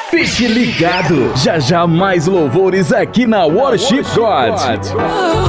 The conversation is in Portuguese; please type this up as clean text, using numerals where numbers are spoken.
Fique ligado, já já mais louvores aqui na Worship God.